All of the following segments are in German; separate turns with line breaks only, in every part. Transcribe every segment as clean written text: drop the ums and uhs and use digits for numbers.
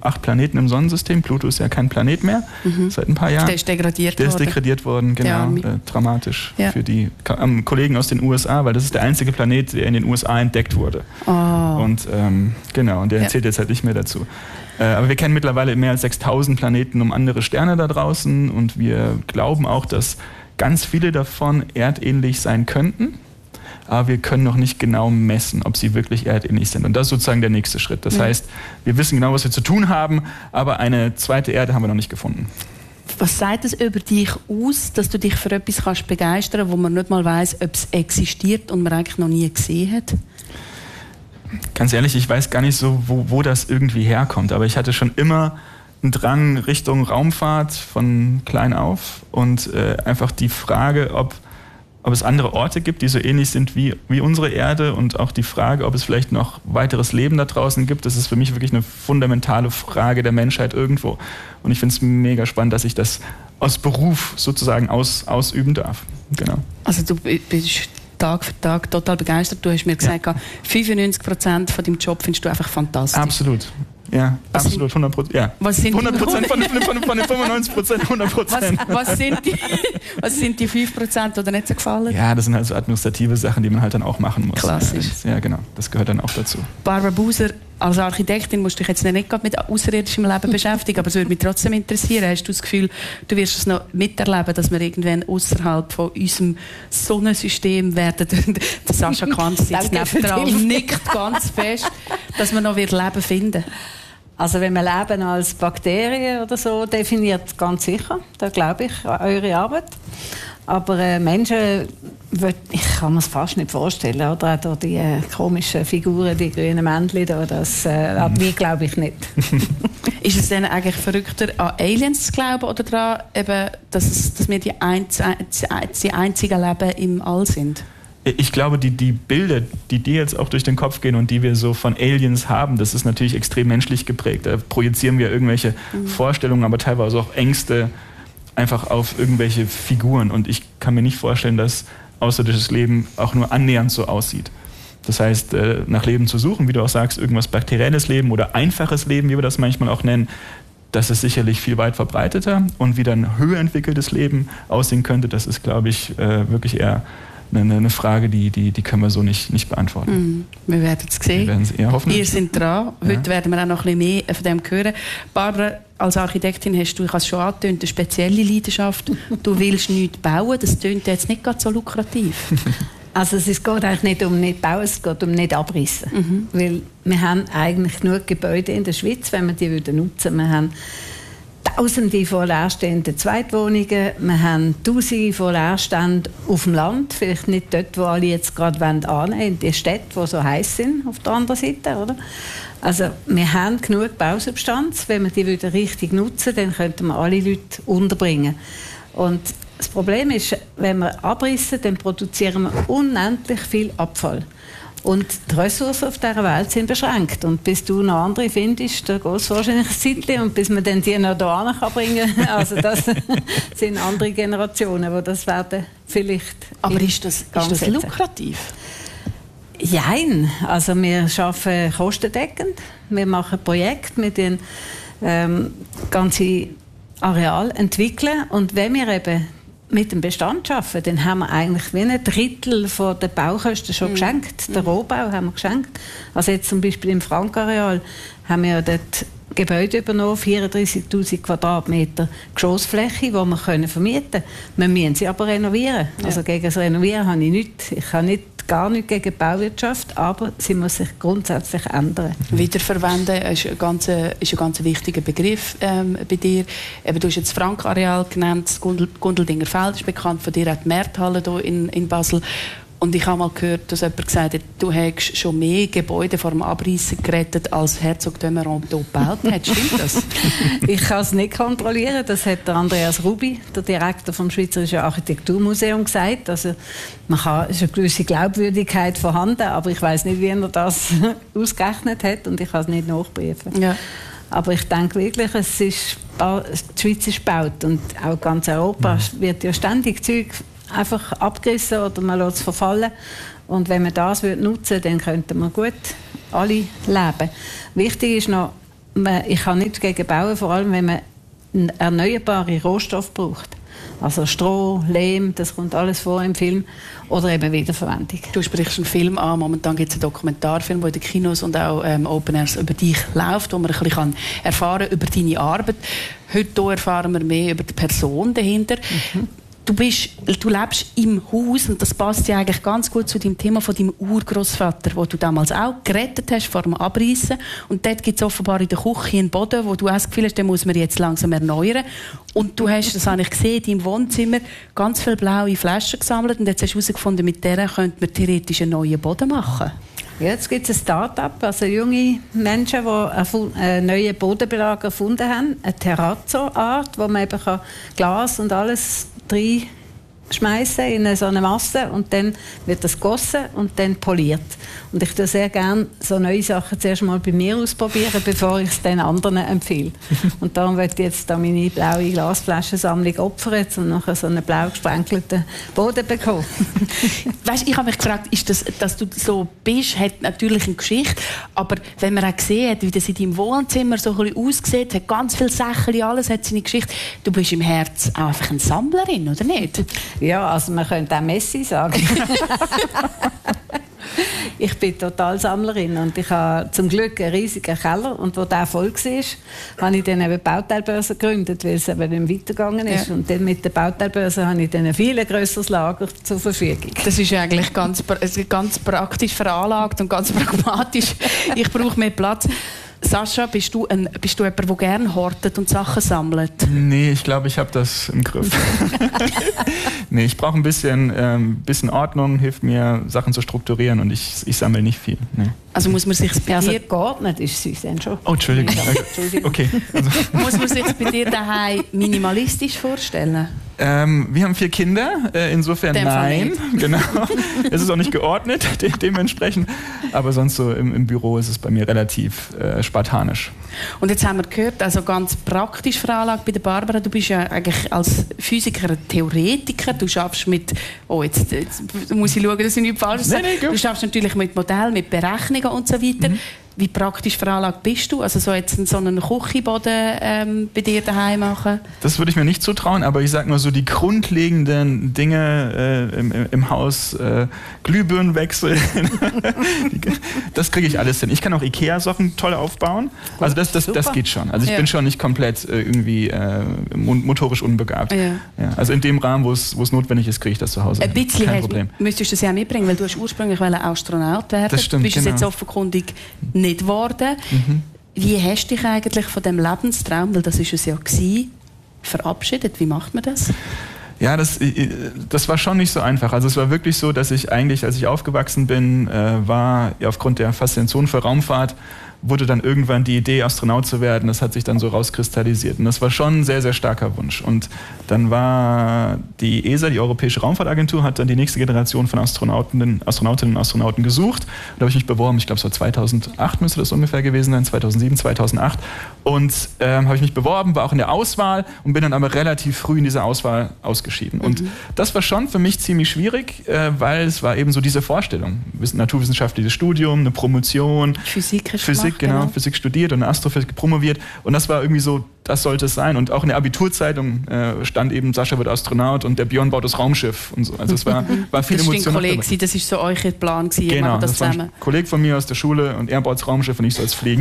8 Planeten im Sonnensystem. Pluto ist ja kein Planet mehr seit ein paar Jahren.
Der ist degradiert worden.
Der ist degradiert worden, genau. Dramatisch für die Kollegen aus den USA, weil das ist der einzige Planet, der in den USA entdeckt wurde.
Oh.
Und und der zählt jetzt halt nicht mehr dazu. Aber wir kennen mittlerweile mehr als 6000 Planeten um andere Sterne da draußen und wir glauben auch, dass ganz viele davon erdähnlich sein könnten, aber wir können noch nicht genau messen, ob sie wirklich erdähnlich sind. Und das ist sozusagen der nächste Schritt. Das heißt, wir wissen genau, was wir zu tun haben, aber eine zweite Erde haben wir noch nicht gefunden.
Was sagt es über dich aus, dass du dich für etwas kannst begeistern, wo man nicht mal weiss, ob es existiert und man eigentlich noch nie gesehen hat?
Ganz ehrlich, ich weiß gar nicht so, wo das irgendwie herkommt, aber ich hatte schon immer einen Drang Richtung Raumfahrt von klein auf und einfach die Frage, ob es andere Orte gibt, die so ähnlich sind wie unsere Erde und auch die Frage, ob es vielleicht noch weiteres Leben da draußen gibt. Das ist für mich wirklich eine fundamentale Frage der Menschheit irgendwo. Und ich finde es mega spannend, dass ich das aus Beruf sozusagen ausüben darf. Genau.
Also du bist Tag für Tag total begeistert. Du hast mir gesagt, 95% von deinem Job findest du einfach fantastisch.
Absolut. Ja, absolut, 100%. Ja.
Was sind
100% von den 95%, 100%.
Was sind die 5%, die dir nicht so gefallen?
Ja, das sind halt so administrative Sachen, die man halt dann auch machen muss.
Klassisch.
Ja, genau. Das gehört dann auch dazu.
Barbara Buser, als Architektin musst du dich jetzt nicht gerade mit außerirdischem Leben beschäftigen, aber es würde mich trotzdem interessieren. Hast du das Gefühl, du wirst es noch miterleben, dass wir irgendwann außerhalb von unserem Sonnensystem werden? Der Sascha Kanz sitzt nebendran und nickt ganz fest, dass wir noch Leben finden.
Also wenn man Leben als Bakterien oder so definiert, ganz sicher, da glaube ich an eure Arbeit. Aber Menschen, ich kann mir es fast nicht vorstellen, oder? Auch die komischen Figuren, die grünen Männchen, wie glaube ich nicht.
Ist es denn eigentlich verrückter, an Aliens zu glauben oder daran, eben, dass wir die einzigen Leben im All sind?
Ich glaube, die Bilder, die dir jetzt auch durch den Kopf gehen und die wir so von Aliens haben, das ist natürlich extrem menschlich geprägt. Da projizieren wir irgendwelche Vorstellungen, aber teilweise auch Ängste einfach auf irgendwelche Figuren. Und ich kann mir nicht vorstellen, dass außerirdisches Leben auch nur annähernd so aussieht. Das heißt, nach Leben zu suchen, wie du auch sagst, irgendwas bakterielles Leben oder einfaches Leben, wie wir das manchmal auch nennen, das ist sicherlich viel weit verbreiteter. Und wie dann höher entwickeltes Leben aussehen könnte, das ist, glaube ich, wirklich eher eine Frage, die können wir so nicht beantworten.
Wir werden es sehen.
Wir werden es eher hoffen.
Ihr seid dran. Heute werden wir auch noch ein bisschen mehr von dem hören. Barbara, als Architektin hast du, ich habe es schon angetönt, eine spezielle Leidenschaft. Du willst nichts bauen. Das tönt jetzt nicht gerade so lukrativ.
Also es geht eigentlich nicht um nicht bauen, es geht um nicht abrissen. Weil wir haben eigentlich nur Gebäude in der Schweiz, wenn wir die nutzen würden. Wir haben Tausende von leerstehenden Zweitwohnungen, wir haben Tausende von Leerständen auf dem Land, vielleicht nicht dort, wo alle jetzt gerade annehmen, in die Städte, die so heiß sind, auf der anderen Seite, oder? Also wir haben genug Bausubstanz, wenn wir die wieder richtig nutzen, dann könnten wir alle Leute unterbringen. Und das Problem ist, wenn wir abrissen, dann produzieren wir unendlich viel Abfall. Und die Ressourcen auf dieser Welt sind beschränkt. Und bis du noch andere findest, da geht es wahrscheinlich ein Zeitchen. Und bis man dann die noch da bringen kann, also das sind andere Generationen, die das werden vielleicht.
Aber ist das lukrativ?
Nein, also wir arbeiten kostendeckend. Wir machen Projekte mit den ganzen Areal entwickeln. Und wenn wir eben mit dem Bestand arbeiten, dann haben wir eigentlich wie ein Drittel von der Baukosten schon geschenkt. Den Rohbau haben wir geschenkt. Also jetzt zum Beispiel im Frankareal haben wir dort Gebäude übernommen, 34'000 Quadratmeter Geschossfläche, die wir vermieten können. Wir müssen sie aber renovieren. Ja. Also gegen das Renovieren habe ich nichts. Ich habe gar nichts gegen die Bauwirtschaft, aber sie muss sich grundsätzlich ändern.
Wiederverwenden ist ein ganz wichtiger Begriff bei dir. Eben, du hast jetzt das Frankareal genannt, das Gundeldinger Feld ist bekannt, von dir auch die Märthalle hier in Basel. Und ich habe mal gehört, dass jemand gesagt hat, du hättest schon mehr Gebäude vor dem Abreißen gerettet, als Herzog de Meuron hier gebaut hat. Stimmt das?
Ich kann es nicht kontrollieren. Das hat der Andreas Rubi, der Direktor vom Schweizerischen Architekturmuseum, gesagt. Also es ist eine gewisse Glaubwürdigkeit vorhanden, aber ich weiß nicht, wie er das ausgerechnet hat und ich kann es nicht nachprüfen. Ja. Aber ich denke wirklich, die Schweiz ist gebaut und auch ganz Europa wird ja ständig Zeug einfach abgerissen oder man lässt es verfallen. Und wenn man das nutzen würde, dann könnten wir gut alle leben. Wichtig ist noch, ich kann nichts gegen bauen, vor allem wenn man einen erneuerbaren Rohstoff braucht. Also Stroh, Lehm, das kommt alles vor im Film. Oder eben Wiederverwendung.
Du sprichst einen Film an. Momentan gibt es einen Dokumentarfilm, der in den Kinos und auch Open Airs über dich läuft, wo man ein bisschen erfahren kann über deine Arbeit. Heute erfahren wir mehr über die Person dahinter. Du lebst im Haus, und das passt ja eigentlich ganz gut zu dem Thema von deinem Urgroßvater, wo du damals auch gerettet hast vor dem Abreißen. Und dort gibt es offenbar in der Küche einen Boden, wo du auch das Gefühl hast, den muss man jetzt langsam erneuern. Und du hast, das habe ich gesehen, in deinem Wohnzimmer ganz viele blaue Flaschen gesammelt und jetzt hast du herausgefunden, mit denen könnte man theoretisch einen neuen Boden machen.
Ja, jetzt gibt es ein Start-up, also junge Menschen, die einen neuen Bodenbelag erfunden haben, eine Terrazzo-Art, wo man eben Glas und alles reinschmeißen in so eine Masse und dann wird das gegossen und dann poliert. Und ich tue sehr gerne so neue Sachen zuerst mal bei mir ausprobieren, bevor ich es den anderen empfehle. Und darum möchte ich jetzt da meine blaue Glasflaschensammlung opfern und nachher so einen blau gesprenkelten Boden bekommen.
Weißt, ich habe mich gefragt, ist das, dass du so bist, hat natürlich eine Geschichte, aber wenn man auch gesehen hat, wie das in deinem Wohnzimmer so ein bisschen aussieht, hat ganz viele Sachen, alles hat seine Geschichte. Du bist im Herz auch einfach eine Sammlerin, oder nicht?
Ja, also man könnte auch Messi sagen. Ich bin total Sammlerin und ich habe zum Glück einen riesigen Keller und wo der voll war, habe ich dann eben Bauteilbörse gegründet, weil es eben nicht weitergegangen ist. Ja. Und dann mit der Bauteilbörse habe ich dann ein viel grösseres Lager zur Verfügung.
Das ist eigentlich ganz praktisch veranlagt und ganz pragmatisch. Ich brauche mehr Platz. Sascha, bist du jemand, der gerne hortet und Sachen sammelt?
Nee, ich glaube, ich habe das im Griff. Nee, ich brauche ein bisschen Ordnung, hilft mir, Sachen zu strukturieren und ich sammle nicht viel. Nee.
Also muss man sich bei dir...
geordnet ist süß dann schon.
Oh, Entschuldigung. Okay. Also.
Muss man sich bei dir daheim minimalistisch vorstellen?
Wir haben 4 Kinder, insofern nein. Genau. Es ist auch nicht geordnet, dementsprechend. Aber sonst so im Büro ist es bei mir relativ spartanisch.
Und jetzt haben wir gehört, also ganz praktisch veranlagt bei der Barbara, du bist ja eigentlich als Physiker ein Theoretiker, du schaffst mit, jetzt muss ich schauen, dass ich nichts falsch sage, du schaffst natürlich mit Modellen, mit Berechnungen und so weiter. Wie praktisch veranlagt bist du? Also so jetzt so einen Küchenboden bei dir daheim machen?
Das würde ich mir nicht zutrauen, aber ich sage nur so die grundlegenden Dinge im Haus, Glühbirnenwechsel, das kriege ich alles hin. Ich kann auch Ikea-Sachen toll aufbauen, also das geht schon. Also ich bin schon nicht komplett irgendwie motorisch unbegabt. Ja. Ja, also in dem Rahmen, wo es notwendig ist, kriege ich das zu Hause.
Ein bisschen kein Problem. Müsstest du das ja mitbringen, weil du hast ursprünglich Astronaut werden.
Das stimmt,
du bist es jetzt offenkundig nicht geworden. Wie hast du dich eigentlich von dem Lebenstraum, weil das ist es ja gewesen, verabschiedet? Wie macht man das?
Ja, das war schon nicht so einfach. Also es war wirklich so, dass ich eigentlich, als ich aufgewachsen bin, war aufgrund der Faszination für Raumfahrt, wurde dann irgendwann die Idee, Astronaut zu werden. Das hat sich dann so rauskristallisiert. Und das war schon ein sehr, sehr starker Wunsch. Und dann war die ESA, die Europäische Raumfahrtagentur, hat dann die nächste Generation von Astronautinnen und Astronauten gesucht. Und da habe ich mich beworben, ich glaube so 2008 müsste das ungefähr gewesen sein, 2007, 2008. Und habe ich mich beworben, war auch in der Auswahl und bin dann aber relativ früh in dieser Auswahl ausgeschieden. Und das war schon für mich ziemlich schwierig, weil es war eben so diese Vorstellung. Naturwissenschaftliches Studium, eine Promotion.
Physik,
genau. Physik studiert und Astrophysik promoviert. Und das war irgendwie so, das sollte es sein. Und auch in der Abiturzeitung stand eben, Sascha wird Astronaut und der Björn baut das Raumschiff. Und so. Also es war viel Emotion.
Das war ein Kollege, das ist so euer Plan gewesen.
Genau, das war ein Kollege von mir aus der Schule und er baut das Raumschiff und ich soll es fliegen.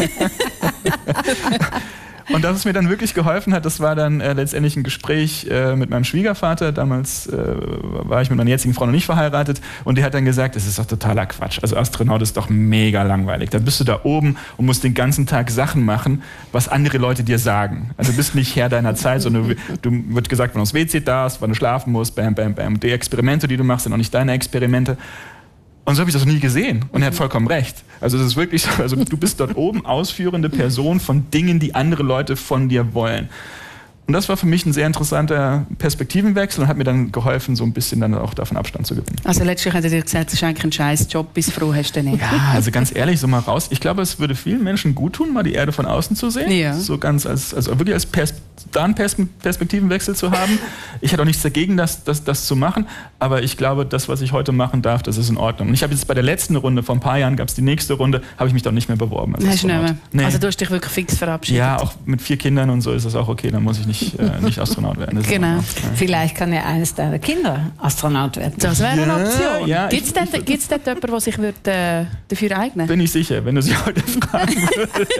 Und dass es mir dann wirklich geholfen hat, das war dann letztendlich ein Gespräch mit meinem Schwiegervater. Damals war ich mit meiner jetzigen Frau noch nicht verheiratet. Und der hat dann gesagt, das ist doch totaler Quatsch. Also Astronaut ist doch mega langweilig. Da bist du da oben und musst den ganzen Tag Sachen machen, was andere Leute dir sagen. Also du bist nicht Herr deiner Zeit, sondern du wird gesagt, wann du aufs WC darfst, wann du schlafen musst, bam, bam, bam. Die Experimente, die du machst, sind auch nicht deine Experimente. Und so habe ich das noch nie gesehen. Und er hat vollkommen recht. Also es ist wirklich so, also du bist dort oben ausführende Person von Dingen, die andere Leute von dir wollen. Und das war für mich ein sehr interessanter Perspektivenwechsel und hat mir dann geholfen, so ein bisschen dann auch davon Abstand zu gewinnen.
Also letztlich hat er dir gesagt, das ist eigentlich ein scheiß Job, bis froh hast du nicht.
Ja, also ganz ehrlich, so mal raus. Ich glaube, es würde vielen Menschen gut tun, mal die Erde von außen zu sehen.
Ja.
So ganz also wirklich als da einen Perspektivenwechsel zu haben. Ich hätte auch nichts dagegen, das zu machen, aber ich glaube, das, was ich heute machen darf, das ist in Ordnung. Und ich habe jetzt bei der letzten Runde, vor ein paar Jahren gab es die nächste Runde, habe ich mich doch nicht mehr beworben.
Nee. Also du hast dich wirklich fix verabschiedet?
Ja, auch mit 4 Kindern und so ist das auch okay, dann muss ich nicht Astronaut werden. Das
genau. Vielleicht kann ja eines deiner Kinder Astronaut werden.
Das wäre eine Option. Ja, gibt es dort jemanden, der sich dafür eignen würde?
Bin ich sicher, wenn du sie heute fragen würdest.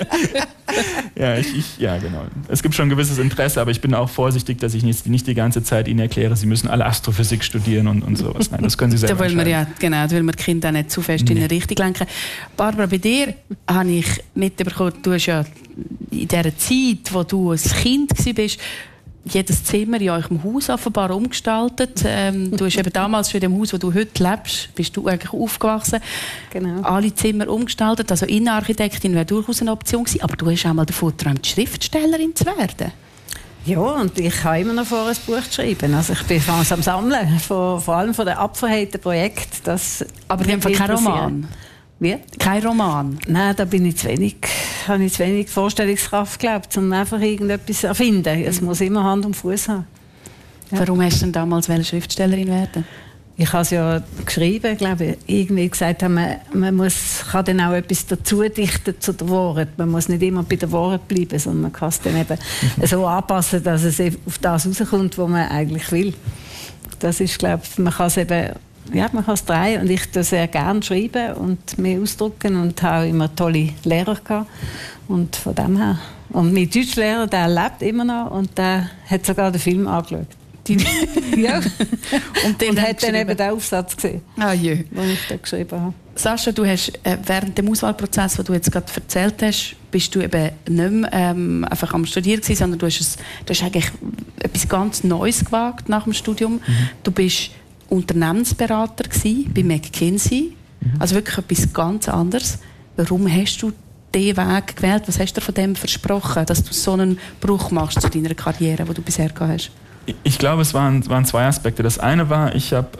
Ja, genau. Es gibt schon ein gewisses Interesse, aber ich bin auch vorsichtig, dass ich nicht die ganze Zeit ihnen erkläre, sie müssen alle Astrophysik studieren und sowas. Nein, das können sie selber entscheiden.
Da will man die Kinder nicht zu fest in eine Richtung lenken. Barbara, bei dir habe ich mitbekommen, du hast ja in dieser Zeit, wo du ein Kind warst, jedes Zimmer in eurem Haus offenbar umgestaltet. Du hast eben damals schon in dem Haus, wo du heute lebst, bist du eigentlich aufgewachsen.
Genau.
Alle Zimmer umgestaltet. Also Innenarchitektin wäre durchaus eine Option gewesen. Aber du hast auch mal davon geträumt, Schriftstellerin zu werden.
Ja, und ich habe immer noch vor, ein Buch zu schreiben. Also ich bin am Sammeln, vor allem von den abverheiten Projekten.
Aber in dem Fall kein Roman?
Wie?
Kein Roman?
Nein, da bin ich zu wenig Vorstellungskraft, glaube ich, um einfach irgendetwas zu erfinden. Es muss immer Hand und Fuß haben.
Ja. Warum hast du denn damals Schriftstellerin werden?
Ich habe es ja geschrieben, glaube ich, irgendwie gesagt, man kann dann auch etwas dazu dichten zu der Wahrheit. Man muss nicht immer bei der Wahrheit bleiben, sondern man kann es dann eben so anpassen, dass es auf das rauskommt, was man eigentlich will. Das ist, glaube ich, man kann es eben, ja, man kann es drehen, und ich tue sehr gerne schreiben und mich ausdrücken und habe immer tolle Lehrer gehabt. Und von dem her. Und mein Deutschlehrer, der lebt immer noch und der hat sogar den Film angeschaut. Ja. Und hat dann eben den Aufsatz gesehen, den ich da geschrieben habe.
Sascha, du hast während dem Auswahlprozess, den du jetzt gerade erzählt hast, bist du eben nicht mehr einfach am Studieren gewesen, sondern du hast eigentlich etwas ganz Neues gewagt nach dem Studium. Mhm. Du bist Unternehmensberater gewesen bei McKinsey, also wirklich etwas ganz anderes. Warum hast du diesen Weg gewählt? Was hast du von dem versprochen, dass du so einen Bruch machst zu deiner Karriere, die du bisher gehabt hast?
Ich glaube, es waren 2 Aspekte. Das eine war, ich habe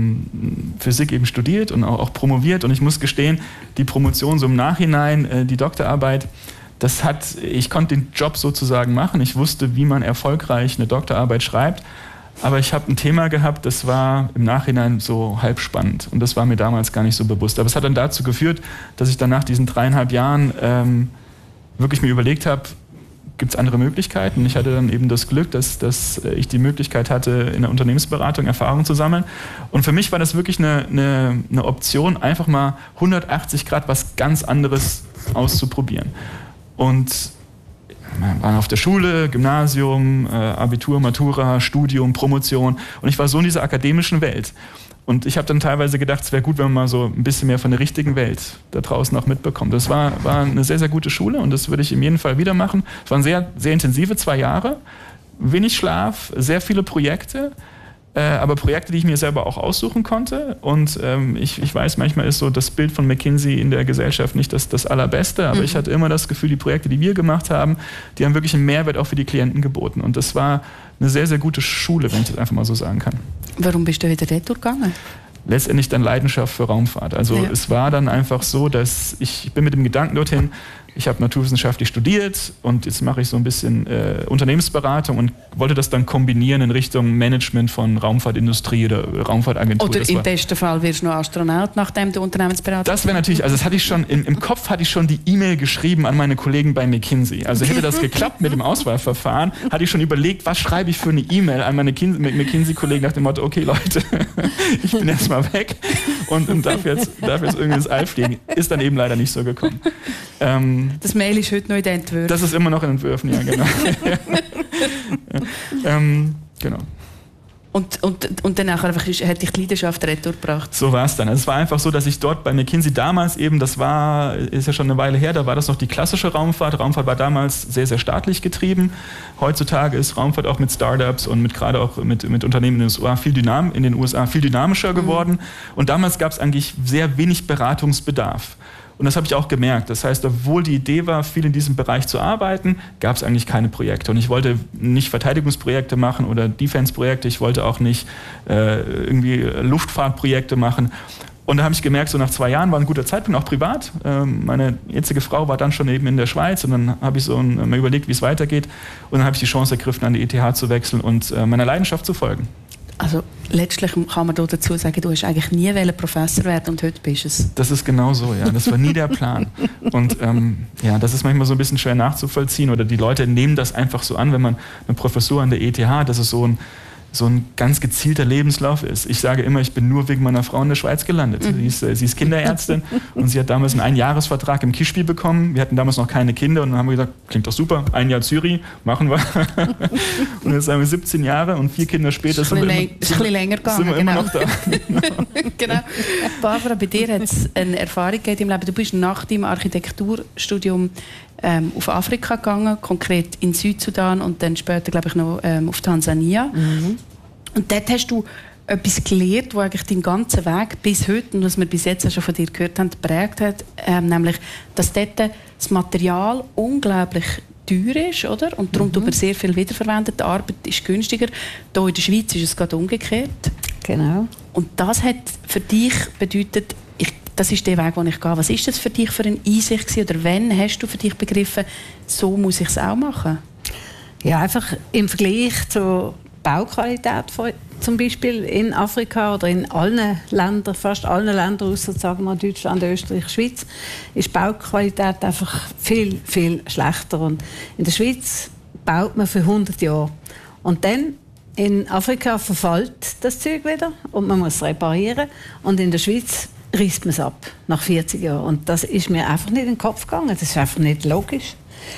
Physik eben studiert und auch promoviert, und ich muss gestehen, die Promotion so im Nachhinein, die Doktorarbeit, ich konnte den Job sozusagen machen. Ich wusste, wie man erfolgreich eine Doktorarbeit schreibt, aber ich habe ein Thema gehabt, das war im Nachhinein so halb spannend, und das war mir damals gar nicht so bewusst. Aber es hat dann dazu geführt, dass ich dann nach diesen 3,5 Jahren wirklich mir überlegt habe, gibt es andere Möglichkeiten? Ich hatte dann eben das Glück, dass ich die Möglichkeit hatte, in der Unternehmensberatung Erfahrung zu sammeln. Und für mich war das wirklich eine Option, einfach mal 180 Grad was ganz anderes auszuprobieren. Und wir waren auf der Schule, Gymnasium, Abitur, Matura, Studium, Promotion, und ich war so in dieser akademischen Welt. Und ich habe dann teilweise gedacht, es wäre gut, wenn man mal so ein bisschen mehr von der richtigen Welt da draußen auch mitbekommt. Das war eine sehr, sehr gute Schule, und das würde ich in jedem Fall wieder machen. Es waren sehr, sehr intensive 2 Jahre, wenig Schlaf, sehr viele Projekte, aber Projekte, die ich mir selber auch aussuchen konnte. Und ich weiß, manchmal ist so das Bild von McKinsey in der Gesellschaft nicht das allerbeste, aber ich hatte immer das Gefühl, die Projekte, die wir gemacht haben, die haben wirklich einen Mehrwert auch für die Klienten geboten. Und das war eine sehr, sehr gute Schule, wenn ich das einfach mal so sagen kann.
Warum bist du wieder dort gegangen?
Letztendlich dann Leidenschaft für Raumfahrt. Also es war dann einfach so, dass ich bin mit dem Gedanken dorthin, ich habe naturwissenschaftlich studiert und jetzt mache ich so ein bisschen Unternehmensberatung und wollte das dann kombinieren in Richtung Management von Raumfahrtindustrie oder Raumfahrtagentur.
Oder im besten Fall wirst du noch Astronaut, nachdem du Unternehmensberater bist.
Das wäre natürlich, also das hatte ich schon, im Kopf hatte ich schon die E-Mail geschrieben an meine Kollegen bei McKinsey. Also hätte das geklappt mit dem Auswahlverfahren, hatte ich schon überlegt, was schreibe ich für eine E-Mail an meine McKinsey-Kollegen nach dem Motto, okay Leute, ich bin jetzt mal weg und darf jetzt irgendwie ins All fliegen. Ist dann eben leider nicht so gekommen.
Das Mail ist heute noch in den Entwürfen.
Das ist immer noch in Entwürfen, ja, genau. Genau.
Und danach hat dich die Leidenschaft retour gebracht.
So war es dann. Also es war einfach so, dass ich dort bei McKinsey damals eben, ist ja schon eine Weile her, da war das noch die klassische Raumfahrt. Raumfahrt war damals sehr, sehr staatlich getrieben. Heutzutage ist Raumfahrt auch mit Startups und gerade auch mit Unternehmen in den USA viel dynamischer geworden. Und damals gab es eigentlich sehr wenig Beratungsbedarf. Und das habe ich auch gemerkt. Das heißt, obwohl die Idee war, viel in diesem Bereich zu arbeiten, gab es eigentlich keine Projekte. Und ich wollte nicht Verteidigungsprojekte machen oder Defense-Projekte. Ich wollte auch nicht irgendwie Luftfahrtprojekte machen. Und da habe ich gemerkt, so nach 2 Jahren war ein guter Zeitpunkt, auch privat. Meine jetzige Frau war dann schon eben in der Schweiz und dann habe ich mal überlegt, wie es weitergeht. Und dann habe ich die Chance ergriffen, an die ETH zu wechseln und meiner Leidenschaft zu folgen.
Also letztlich kann man dazu sagen, du hast eigentlich nie Professor werden und heute bist es.
Das ist genau so, ja. Das war nie der Plan. Und das ist manchmal so ein bisschen schwer nachzuvollziehen oder die Leute nehmen das einfach so an, wenn man eine Professur an der ETH, das ist so ein ganz gezielter Lebenslauf ist. Ich sage immer, ich bin nur wegen meiner Frau in der Schweiz gelandet. Sie ist Kinderärztin und sie hat damals einen Einjahresvertrag im Kischbi bekommen. Wir hatten damals noch keine Kinder und dann haben wir gesagt, klingt doch super, 1 Jahr Zürich, machen wir. Und jetzt haben wir 17 Jahre und 4 Kinder später sind wir immer noch da.
Genau. Barbara, bei dir hat es eine Erfahrung gegeben im Leben. Du bist nach deinem Architekturstudium auf Afrika gegangen, konkret in Südsudan und dann später, glaube ich, noch auf Tansania. Und dort hast du etwas gelernt, das eigentlich deinen ganzen Weg bis heute und was wir bis jetzt auch schon von dir gehört haben, geprägt hat, nämlich, dass dort das Material unglaublich teuer ist, oder? Und darum tut man sehr viel wiederverwendet. Die Arbeit ist günstiger. Hier in der Schweiz ist es gerade umgekehrt.
Genau.
Und das hat für dich bedeutet, das ist der Weg, den ich gehe. Was ist das für dich für eine Einsicht gewesen? Oder wann hast du für dich begriffen, so muss ich es auch machen?
Ja, einfach im Vergleich zur Bauqualität zum Beispiel in Afrika oder in allen Ländern, fast allen Ländern, außer sagen wir Deutschland, Österreich, Schweiz, ist Bauqualität einfach viel, viel schlechter. Und in der Schweiz baut man für 100 Jahre. Und dann in Afrika verfällt das Zeug wieder und man muss es reparieren. Und in der Schweiz reißt man es ab, nach 40 Jahren. Und das ist mir einfach nicht in den Kopf gegangen. Das ist einfach nicht logisch.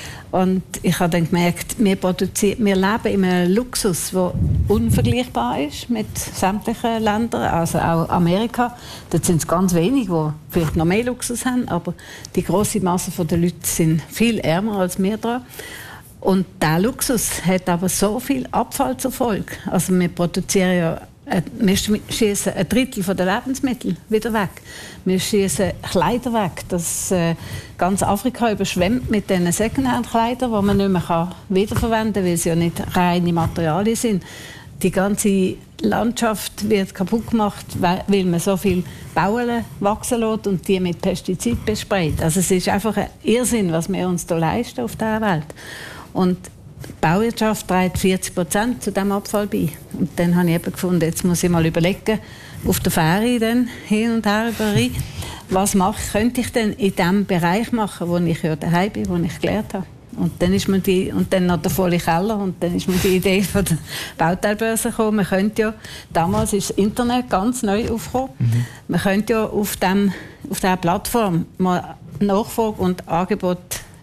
Und ich habe dann gemerkt, wir leben in einem Luxus, der unvergleichbar ist mit sämtlichen Ländern, also auch Amerika. Dort sind es ganz wenige, die vielleicht noch mehr Luxus haben, aber die grosse Masse der Leute sind viel ärmer als wir dran. Und dieser Luxus hat aber so viel Abfall zur Folge. Also wir produzieren ja wir schießen 1/3 der Lebensmittel wieder weg. Wir schießen Kleider weg. Das ganz Afrika überschwemmt mit diesen Secondhand-Kleidern, die man nicht mehr wiederverwenden kann, weil sie ja nicht reine Materialien sind. Die ganze Landschaft wird kaputt gemacht, weil man so viel Bauen wachsen lässt und die mit Pestizid besprayt. Also es ist einfach ein Irrsinn, was wir uns da leisten auf dieser Welt. Und die Bauwirtschaft trägt 40% zu diesem Abfall bei. Und dann habe ich eben gefunden, jetzt muss ich mal überlegen, auf der Fähre dann hin und her überall, was könnte ich denn in dem Bereich machen, wo ich ja daheim bin, wo ich gelernt habe. Und dann ist mir und dann noch der volle Keller und dann ist mir die Idee von der Bauteilbörse gekommen. Man könnte ja, damals ist das Internet ganz neu aufgekommen, man könnte ja auf dieser Plattform mal Nachfrage und Angebot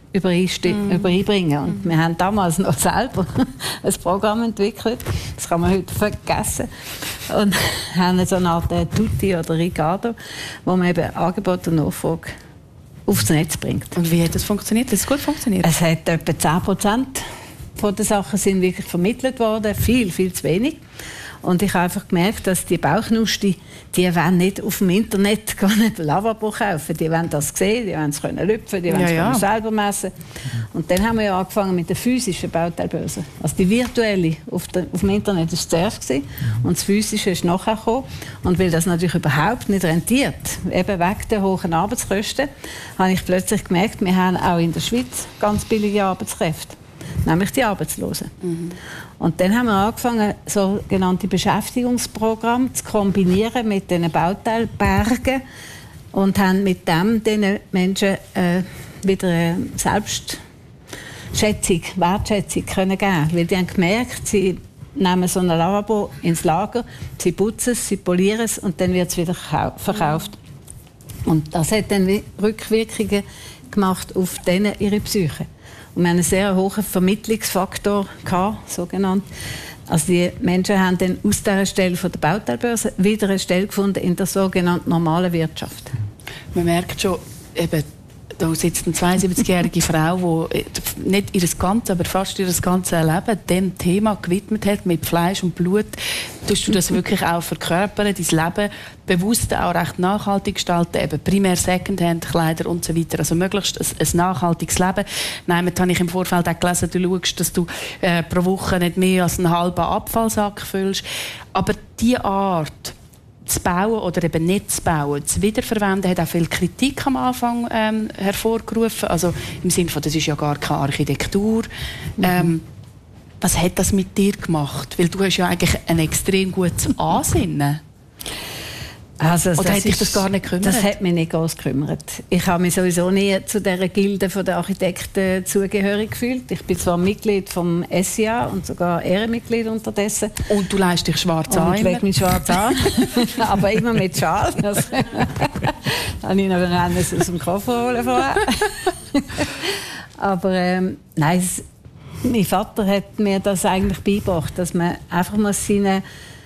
übereinbringen. Und wir haben damals noch selber ein Programm entwickelt, das kann man heute vergessen, und haben so eine Art Tutti oder Ricardo, wo man eben Angebot und Nachfrage aufs Netz bringt.
Und wie hat das funktioniert? Hat es gut funktioniert?
Es hat etwa 10% von den Sachen sind wirklich vermittelt worden, viel, viel zu wenig. Und ich habe einfach gemerkt, dass die Bauchnusti, die wollen nicht auf dem Internet gar nicht Lavabo kaufen. Die wollen das sehen, die wollen es lüpfen, die wollen es selber messen. Und dann haben wir ja angefangen mit der physischen Bauteilbörse. Also die virtuelle auf dem Internet war zuerst und das physische ist nachher gekommen. Und weil das natürlich überhaupt nicht rentiert, eben wegen der hohen Arbeitskosten, habe ich plötzlich gemerkt, wir haben auch in der Schweiz ganz billige Arbeitskräfte. Nämlich die Arbeitslosen. Und dann haben wir angefangen, sogenannte Beschäftigungsprogramme zu kombinieren mit den Bauteilbergen und haben mit dem den Menschen wieder Wertschätzung können geben. Weil die haben gemerkt, sie nehmen so ein Lavabo ins Lager, sie putzen es, sie polieren es und dann wird es wieder verkauft. Und das hat dann Rückwirkungen gemacht auf ihre Psyche. Und wir hatten einen sehr hohen Vermittlungsfaktor, sogenannt. Also die Menschen haben dann aus dieser Stelle von der Bauteilbörse wieder eine Stelle gefunden in der sogenannten normalen Wirtschaft.
Man merkt schon, eben, da sitzt eine 72-jährige Frau, die nicht ihr ganzes, aber fast ihr ganzes Leben dem Thema gewidmet hat, mit Fleisch und Blut. Tust du das wirklich auch verkörpern, dein Leben bewusst auch recht nachhaltig gestalten, eben primär Secondhand-Kleider und so weiter, also möglichst ein nachhaltiges Leben. Nein, das habe ich im Vorfeld auch gelesen, du schaust, dass du pro Woche nicht mehr als einen halben Abfallsack füllst. Aber diese Art, zu bauen oder eben nicht zu bauen, zu wiederverwenden, hat auch viel Kritik am Anfang hervorgerufen. Also im Sinne von, das ist ja gar keine Architektur. Was hat das mit dir gemacht? Weil du hast ja eigentlich ein extrem gutes Ansinnen.
Also,
oder hat dich das gar nicht gekümmert?
Das hat mich nicht groß gekümmert. Ich habe mich sowieso nie zu dieser Gilde der Architekten zugehörig gefühlt. Ich bin zwar Mitglied vom SIA und sogar Ehrenmitglied unterdessen.
Und du leist dich schwarz an?
Ich lege mich schwarz an, aber immer mit Schal. Das habe ich noch aus dem Koffer holen vorher. Aber nein, mein Vater hat mir das eigentlich beigebracht, dass man einfach seinen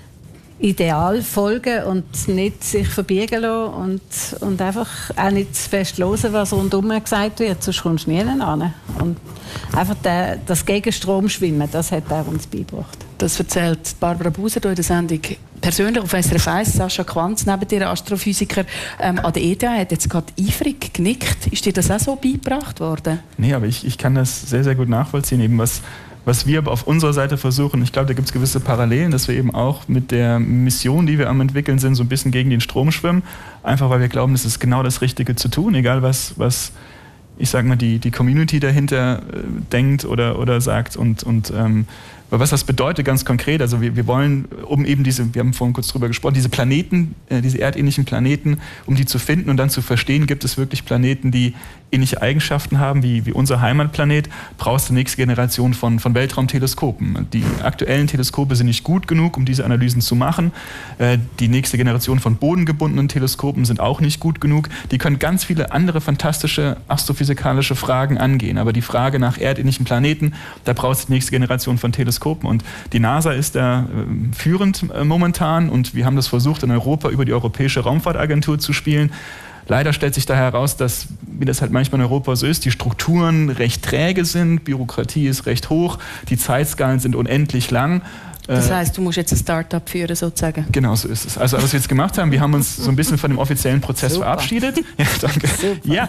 Ideal folgen und nicht sich verbiegen lassen und einfach auch nicht zu fest hören, was rundherum gesagt wird, sonst kommst du nie hin. Und einfach das Gegenstrom schwimmen, das hat er uns beigebracht.
Das erzählt Barbara Buser in der Sendung persönlich auf SRF 1. Sascha Quanz, neben dir Astrophysiker an der ETH, hat jetzt gerade eifrig genickt. Ist dir das auch so beigebracht worden?
Nee, aber ich kann das sehr, sehr gut nachvollziehen, eben was wir aber auf unserer Seite versuchen. Ich glaube, da gibt es gewisse Parallelen, dass wir eben auch mit der Mission, die wir am entwickeln sind, so ein bisschen gegen den Strom schwimmen. Einfach weil wir glauben, das ist genau das Richtige zu tun, egal was ich sage mal, die Community dahinter denkt oder sagt und was das bedeutet ganz konkret. Also wir wollen, um eben wir haben vorhin kurz drüber gesprochen, diese Planeten, diese erdähnlichen Planeten, um die zu finden und dann zu verstehen, gibt es wirklich Planeten, die ähnliche Eigenschaften haben wie unser Heimatplanet, brauchst du die nächste Generation von Weltraumteleskopen. Die aktuellen Teleskope sind nicht gut genug, um diese Analysen zu machen. Die nächste Generation von bodengebundenen Teleskopen sind auch nicht gut genug. Die können ganz viele andere fantastische astrophysikalische Fragen angehen. Aber die Frage nach erdähnlichen Planeten, da brauchst du die nächste Generation von Teleskopen. Und die NASA ist da führend momentan und wir haben das versucht, in Europa über die Europäische Raumfahrtagentur zu spielen. Leider stellt sich da heraus, dass, wie das halt manchmal in Europa so ist, die Strukturen recht träge sind, Bürokratie ist recht hoch, die Zeitskalen sind unendlich lang.
Das heisst, du musst jetzt ein Start-up führen, sozusagen?
Genau, so ist es. Also was wir jetzt gemacht haben, wir haben uns so ein bisschen von dem offiziellen Prozess verabschiedet. Ja, danke. Super. Ja,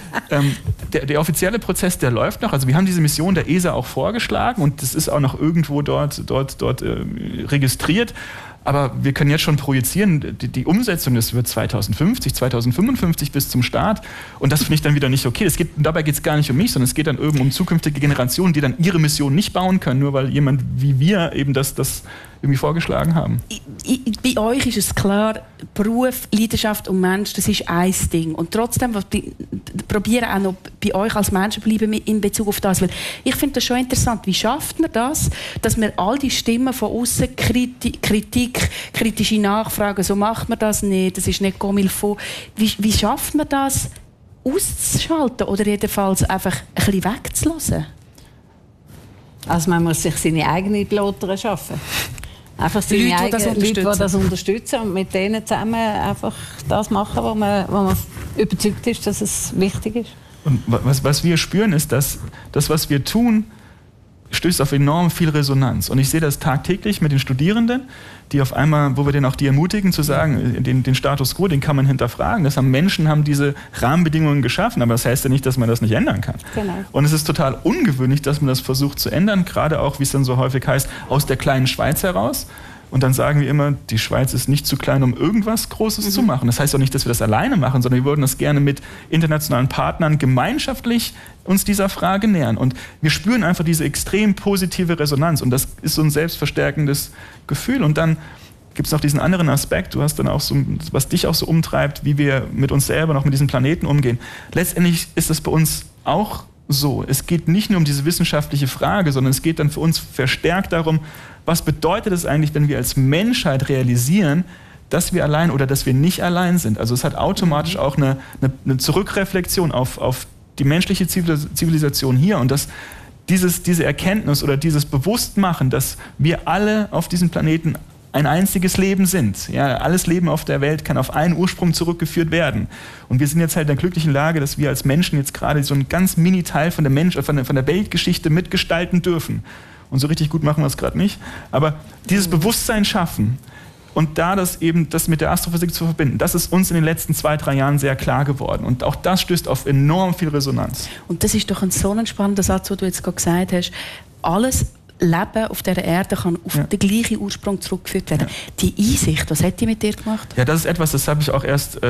der offizielle Prozess, der läuft noch. Also wir haben diese Mission der ESA auch vorgeschlagen und das ist auch noch irgendwo dort registriert. Aber wir können jetzt schon projizieren, die Umsetzung, das wird 2050, 2055 bis zum Start. Und das finde ich dann wieder nicht okay. Dabei geht es gar nicht um mich, sondern es geht dann irgendwie um zukünftige Generationen, die dann ihre Mission nicht bauen können, nur weil jemand wie wir eben das irgendwie vorgeschlagen haben.
Bei euch ist es klar, Beruf, Leidenschaft und Mensch, das ist ein Ding. Und trotzdem probieren auch noch bei euch als Menschen bleiben in Bezug auf das. Weil ich finde das schon interessant. Wie schafft man das, dass man all die Stimmen von außen, Kritik, kritische Nachfragen, so macht man das nicht, das ist nicht comme il faut. Wie schafft man das auszuschalten oder jedenfalls einfach ein bisschen wegzulassen?
Also man muss sich seine eigenen Piloten schaffen. Einfach seine eigenen Leute, die das unterstützen und mit denen zusammen einfach das machen, wo man überzeugt ist, dass es wichtig ist.
Und was wir spüren, ist, dass das, was wir tun, stößt auf enorm viel Resonanz. Und ich sehe das tagtäglich mit den Studierenden, die auf einmal, wo wir denen auch die ermutigen zu sagen, den Status quo, den kann man hinterfragen. Menschen haben diese Rahmenbedingungen geschaffen, aber das heißt ja nicht, dass man das nicht ändern kann.
Genau.
Und es ist total ungewöhnlich, dass man das versucht zu ändern, gerade auch, wie es dann so häufig heißt, aus der kleinen Schweiz heraus. Und dann sagen wir immer, die Schweiz ist nicht zu klein, um irgendwas Großes zu machen. Das heißt auch nicht, dass wir das alleine machen, sondern wir würden das gerne mit internationalen Partnern gemeinschaftlich uns dieser Frage nähern. Und wir spüren einfach diese extrem positive Resonanz. Und das ist so ein selbstverstärkendes Gefühl. Und dann gibt es noch diesen anderen Aspekt, du hast dann auch so, was dich auch so umtreibt, wie wir mit uns selber noch mit diesem Planeten umgehen. Letztendlich ist es bei uns auch so. Es geht nicht nur um diese wissenschaftliche Frage, sondern es geht dann für uns verstärkt darum, was bedeutet es eigentlich, wenn wir als Menschheit realisieren, dass wir allein oder dass wir nicht allein sind. Also es hat automatisch auch eine Zurückreflexion auf die menschliche Zivilisation hier und dass diese Erkenntnis oder dieses Bewusstmachen, dass wir alle auf diesem Planeten ein einziges Leben sind. Ja, alles Leben auf der Welt kann auf einen Ursprung zurückgeführt werden. Und wir sind jetzt halt in der glücklichen Lage, dass wir als Menschen jetzt gerade so einen ganz Mini-Teil von der Weltgeschichte mitgestalten dürfen. Und so richtig gut machen wir es gerade nicht. Aber dieses Bewusstsein schaffen und da das mit der Astrophysik zu verbinden, das ist uns in den letzten 2-3 Jahren sehr klar geworden. Und auch das stößt auf enorm viel Resonanz.
Und das ist doch so ein spannender Satz, den du jetzt gerade gesagt hast. Alles Leben auf dieser Erde kann auf den gleichen Ursprung zurückgeführt werden. Die Einsicht, was hat die mit dir gemacht?
Ja, das ist etwas, das habe ich auch erst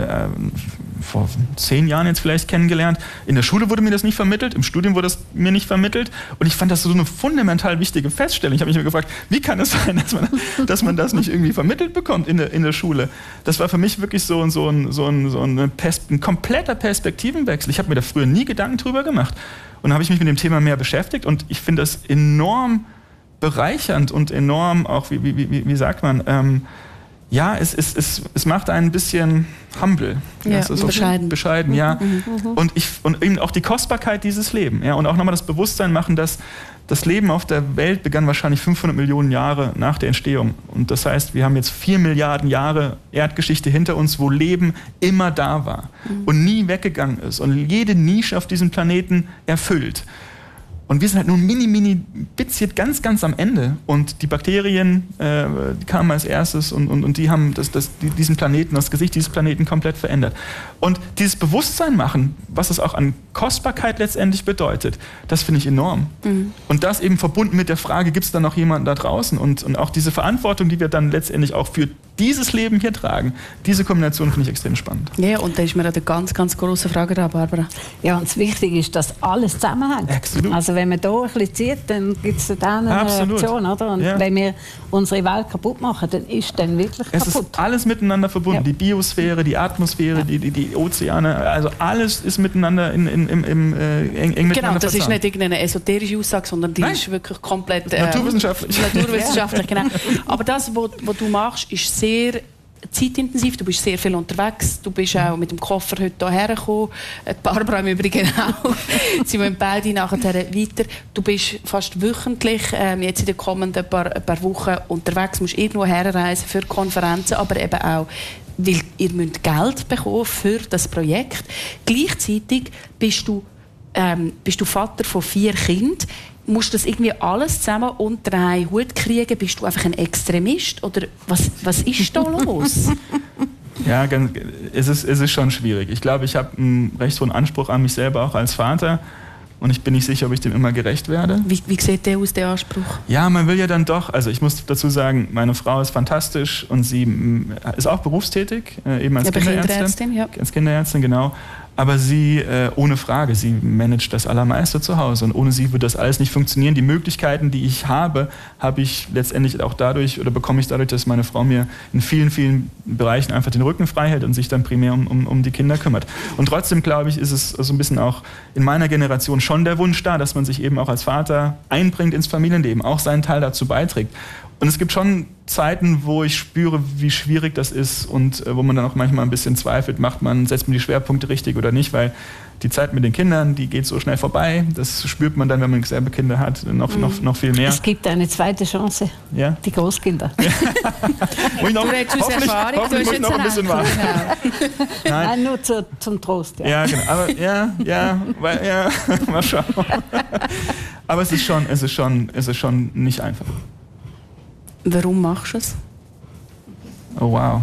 vor 10 Jahren jetzt vielleicht kennengelernt. In der Schule wurde mir das nicht vermittelt, im Studium wurde das mir nicht vermittelt und ich fand das so eine fundamental wichtige Feststellung. Ich habe mich immer gefragt, wie kann es sein, dass man das nicht irgendwie vermittelt bekommt in der Schule? Das war für mich wirklich so ein kompletter Perspektivenwechsel. Ich habe mir da früher nie Gedanken drüber gemacht. Und dann habe ich mich mit dem Thema mehr beschäftigt und ich finde das enorm bereichernd und enorm auch, wie sagt man, es macht einen ein bisschen humble.
Ja, bescheiden.
Ja. Und eben auch die Kostbarkeit dieses Lebens. Ja, und auch nochmal das Bewusstsein machen, dass das Leben auf der Welt begann wahrscheinlich 500 Millionen Jahre nach der Entstehung. Und das heißt, wir haben jetzt 4 Milliarden Jahre Erdgeschichte hinter uns, wo Leben immer da war und nie weggegangen ist und jede Nische auf diesem Planeten erfüllt. Und wir sind halt nur ein bisschen ganz, ganz am Ende. Und die Bakterien die kamen als erstes und die haben diesen Planeten, das Gesicht dieses Planeten komplett verändert. Und dieses Bewusstsein machen, was es auch an Kostbarkeit letztendlich bedeutet, das finde ich enorm. Und das eben verbunden mit der Frage, gibt es da noch jemanden da draußen? Und auch diese Verantwortung, die wir dann letztendlich auch für dieses Leben hier tragen, diese Kombination finde ich extrem spannend.
Ja, und da ist mir eine ganz, ganz grosse Frage da, Barbara.
Ja, und das Wichtige ist, dass alles zusammenhängt.
Absolut.
Also wenn man hier ein bisschen zieht, dann gibt es dann eine Reaktion, oder? Und wenn wir unsere Welt kaputt machen, dann ist dann wirklich kaputt.
Es ist alles miteinander verbunden. Ja. Die Biosphäre, die Atmosphäre, die Ozeane, also alles ist miteinander eng miteinander
Genau, das ist nicht irgendeine esoterische Aussage, sondern die ist wirklich komplett
naturwissenschaftlich.
Naturwissenschaftlich, genau. Aber das, was du machst, ist sehr zeitintensiv. Du bist sehr viel unterwegs. Du bist auch mit dem Koffer heute hierher gekommen. Barbara im Übrigen auch. Sie wollen beide nachher weiter. Du bist fast wöchentlich jetzt in den kommenden paar Wochen unterwegs. Du musst irgendwo herreisen für Konferenzen, aber eben auch, weil ihr müsst Geld bekommen für das Projekt. Gleichzeitig bist du Vater von 4 Kindern. Musst du das irgendwie alles zusammen unter einen Hut kriegen? Bist du einfach ein Extremist? Oder was ist da los?
Ja, es ist schon schwierig. Ich glaube, ich habe einen recht hohen Anspruch an mich selber, auch als Vater. Und ich bin nicht sicher, ob ich dem immer gerecht werde.
Wie sieht der aus, der Anspruch?
Ja, man will ja dann doch, also ich muss dazu sagen, meine Frau ist fantastisch und sie ist auch berufstätig, eben als Kinderärztin.
Ja.
Als Kinderärztin, genau. Aber sie, ohne Frage, sie managt das Allermeiste zu Hause. Und ohne sie würde das alles nicht funktionieren. Die Möglichkeiten, die ich habe ich letztendlich auch dadurch, oder bekomme ich dadurch, dass meine Frau mir in vielen, vielen Bereichen einfach den Rücken frei hält und sich dann primär um die Kinder kümmert. Und trotzdem, glaube ich, ist es so ein bisschen auch in meiner Generation schon der Wunsch da, dass man sich eben auch als Vater einbringt ins Familienleben, auch seinen Teil dazu beiträgt. Und es gibt schon Zeiten, wo ich spüre, wie schwierig das ist und wo man dann auch manchmal ein bisschen zweifelt, setzt man die Schwerpunkte richtig oder nicht, weil die Zeit mit den Kindern, die geht so schnell vorbei. Das spürt man dann, wenn man selber Kinder hat, noch viel mehr.
Es gibt eine zweite Chance,
ja?
Die Großkinder.
Du hättest aus Erfahrung,
hoffentlich muss ich noch ein bisschen warten.
Nein, nur zum Trost. Ja,
ja, genau. Aber mal schauen. Aber es ist schon nicht einfach.
Warum machst du es?
Oh wow.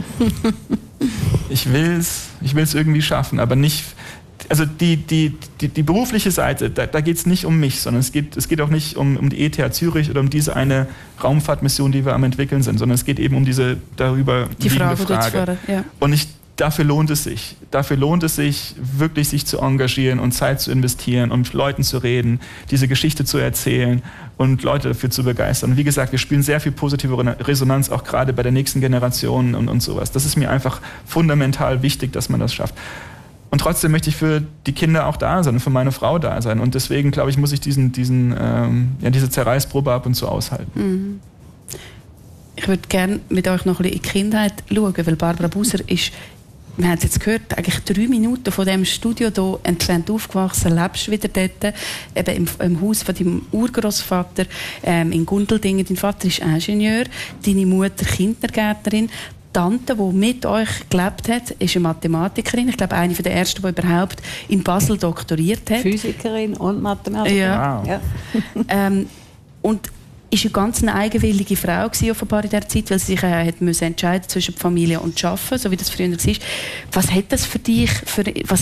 Ich will's irgendwie schaffen, aber nicht. Also die berufliche Seite, da geht es nicht um mich, sondern es geht auch nicht um die ETH Zürich oder um diese eine Raumfahrtmission, die wir am entwickeln sind, sondern es geht eben um diese darüber liegende Frage. Ja. Und dafür lohnt es sich. Dafür lohnt es sich, wirklich sich zu engagieren und Zeit zu investieren und mit Leuten zu reden, diese Geschichte zu erzählen und Leute dafür zu begeistern. Und wie gesagt, wir spielen sehr viel positive Resonanz, auch gerade bei der nächsten Generation und sowas. Das ist mir einfach fundamental wichtig, dass man das schafft. Und trotzdem möchte ich für die Kinder auch da sein und für meine Frau da sein. Und deswegen, glaube ich, muss ich diese Zerreißprobe ab und zu aushalten.
Ich würde gerne mit euch noch ein bisschen in die Kindheit schauen, weil Barbara Buser ist, wir haben es jetzt gehört, eigentlich 3 Minuten von diesem Studio hier entfernt aufgewachsen, lebst wieder dort, eben im Haus von deinem Urgroßvater in Gundeldingen. Dein Vater ist Ingenieur, deine Mutter Kindergärtnerin. Tante, die mit euch gelebt hat, ist eine Mathematikerin. Ich glaube, eine der ersten, die überhaupt in Basel doktoriert hat.
Physikerin und Mathematikerin.
Ja.
Wow.
Ja. Und ist eine ganz eigenwillige Frau gewesen, offenbar in dieser Zeit, weil sie sich entscheiden zwischen Familie und Arbeiten, so wie das früher war. Was hat das für dich, was hat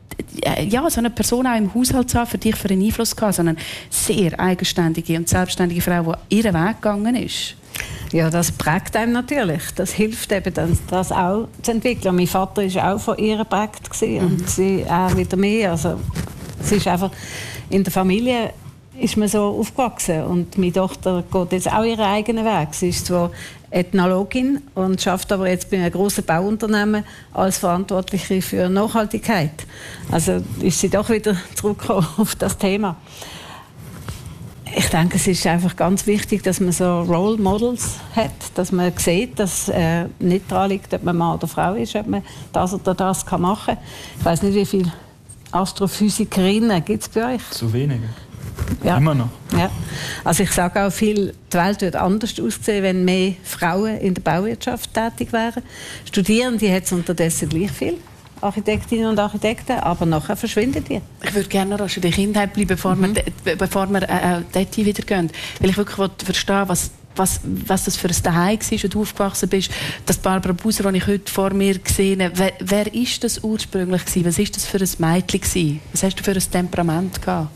so eine Person auch im Haushalt zu haben, für dich für einen Einfluss gehabt, so eine sehr eigenständige und selbstständige Frau, die ihren Weg gegangen ist?
Ja, das prägt einem natürlich. Das hilft eben, das auch zu entwickeln. Mein Vater war auch von ihr geprägt und sie auch wieder mehr. Also, es ist einfach, in der Familie ist man so aufgewachsen und meine Tochter geht jetzt auch ihren eigenen Weg. Sie ist zwar Ethnologin und schafft aber jetzt bei einem grossen Bauunternehmen als Verantwortliche für Nachhaltigkeit. Also ist sie doch wieder zurückgekommen auf das Thema. Ich denke, es ist einfach ganz wichtig, dass man so Role Models hat, dass man sieht, dass nicht daran liegt, ob man Mann oder Frau ist, ob man das oder das machen kann. Ich weiss nicht, wie viele Astrophysikerinnen gibt es bei euch?
Zu wenige.
Ja.
Immer noch.
Ja. Also ich sage auch viel, die Welt wird anders aussehen, wenn mehr Frauen in der Bauwirtschaft tätig wären. Studierende hat es unterdessen gleich viel, Architektinnen und Architekten, aber nachher verschwinden die.
Ich würde gerne noch in der Kindheit bleiben, bevor wir dort wieder gehen. Weil ich wirklich verstehen will, was das für ein Zuhause war, als du aufgewachsen bist. Das Barbara Buser, die ich heute vor mir gesehen habe, wer war das ursprünglich gewesen? Was war das für ein Mädchen gewesen? Was hast du für ein Temperament gehabt?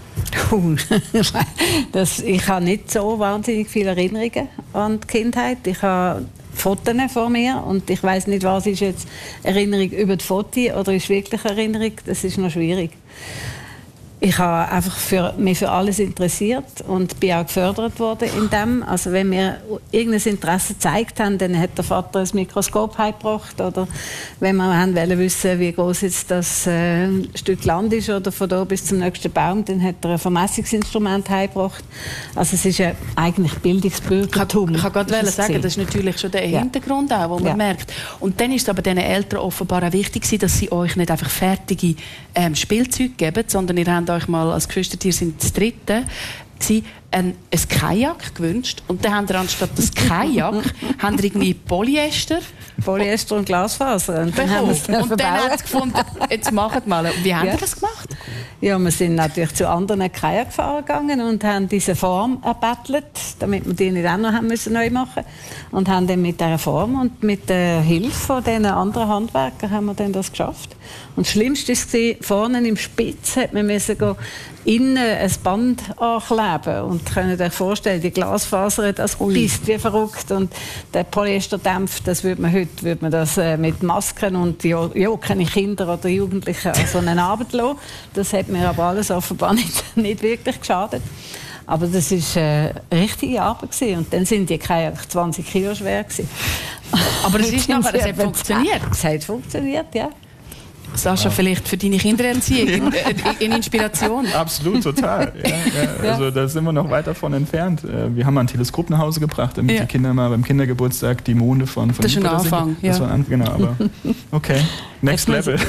Ich habe nicht so wahnsinnig viele Erinnerungen an die Kindheit. Ich habe Fotos vor mir und ich weiß nicht, was ist jetzt Erinnerung über die Fotos oder ist wirklich Erinnerung. Das ist noch schwierig. Ich habe einfach mich für alles interessiert und bin auch gefördert worden in dem. Also wenn wir irgendein Interesse gezeigt haben, dann hat der Vater ein Mikroskop heimgebracht. Oder wenn wir wollen wissen, wie groß jetzt das Stück Land ist oder von da bis zum nächsten Baum, dann hat er ein Vermessungsinstrument heimgebracht. Also es ist ja eigentlich Bildungsbürgertum.
Ich kann gerade sagen, das ist natürlich schon der Hintergrund auch, wo man merkt. Und dann ist es aber diesen Eltern offenbar auch wichtig gewesen, dass sie euch nicht einfach fertige Spielzeuge geben, sondern ihr habt euch mal als Geschwistertier sind das dritte ein Kajak gewünscht und dann haben wir anstatt das Kajak haben wir irgendwie Polyester
und Glasfaser und dann haben wir
und dann hat es gefunden, jetzt macht mal. Wie haben wir das gemacht?
Ja, wir sind natürlich zu anderen Kajakfahrern gegangen und haben diese Form erbettelt, damit wir die nicht auch noch haben müssen neu machen und haben dann mit dieser Form und mit der Hilfe von diesen anderen Handwerkern haben wir dann das geschafft. Und das Schlimmste war, vorne im Spitz hat man innen ein Band ankleben und könnt euch vorstellen, die Glasfaser, das pisst wie verrückt und der Polyesterdämpf, das würde man das mit Masken und keine Kinder oder Jugendlichen an so eine Arbeit lassen. Das hat mir aber alles offenbar nicht wirklich geschadet. Aber das war eine richtige Arbeit gewesen. Und dann sind die Kajak 20 Kilo schwer gewesen.
Aber es hat funktioniert.
Es hat funktioniert, ja.
Sascha, vielleicht für deine Kindererziehung in Inspiration?
Absolut, total. Ja. Also da sind wir noch weit davon entfernt. Wir haben mal ein Teleskop nach Hause gebracht, damit die Kinder mal beim Kindergeburtstag die Monde von
das ist schon ein Anfang.
Das war genau, aber okay, next level.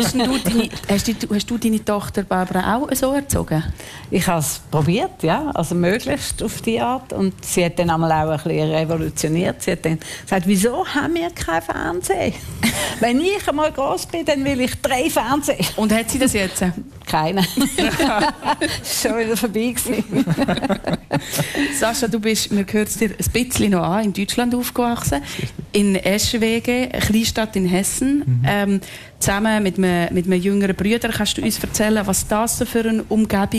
Hast
du deine Tochter Barbara auch so erzogen?
Ich habe es probiert, ja, also möglichst auf die Art. Und sie hat dann einmal auch ein bisschen revolutioniert. Sie hat dann gesagt, wieso haben wir kein Fernsehen? Wenn ich einmal groß bin, dann will ich 3 Fernseher.
Und hat sie das jetzt?
Keine. Schon wieder vorbei gewesen.
Sascha, du bist, mir hört es dir ein bisschen noch an, in Deutschland aufgewachsen, in Eschwege, eine Kleinstadt in Hessen. Zusammen mit einem jüngeren Bruder. Kannst du uns erzählen, was das so für eine Umgebung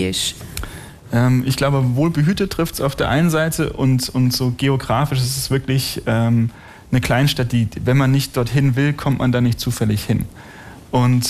war?
Ich glaube, wohlbehütet trifft es auf der einen Seite und so geografisch ist es wirklich eine Kleinstadt, die, wenn man nicht dorthin will, kommt man da nicht zufällig hin. Und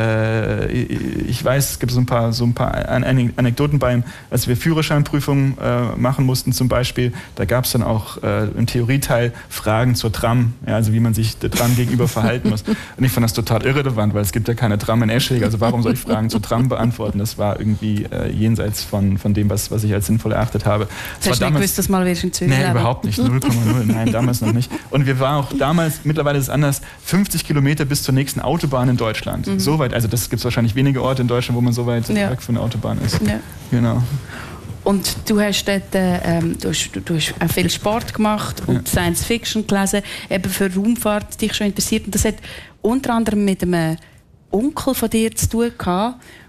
ich weiß, es gibt so ein paar Anekdoten als wir Führerscheinprüfungen machen mussten zum Beispiel, da gab es dann auch im Theorieteil Fragen zur Tram, ja, also wie man sich der Tram gegenüber verhalten muss. Und ich fand das total irrelevant, weil es gibt ja keine Tram in Eschwege, also warum soll ich Fragen zur Tram beantworten? Das war irgendwie jenseits von dem, was ich als sinnvoll erachtet habe.
Hast du nicht gewusst, dass mal wir in Zürich
Nee, überhaupt nicht, 0,0, nein, damals noch nicht. Und wir waren auch damals, mittlerweile ist es anders, 50 Kilometer bis zur nächsten Autobahn in Deutschland. So weit, also das gibt es wahrscheinlich wenige Orte in Deutschland, wo man so weit weg von der Autobahn ist. Ja. Genau.
Und du hast dort du hast auch viel Sport gemacht und Science Fiction gelesen, eben für Raumfahrt dich schon interessiert. Und das hat unter anderem mit einem Onkel von dir zu tun gehabt,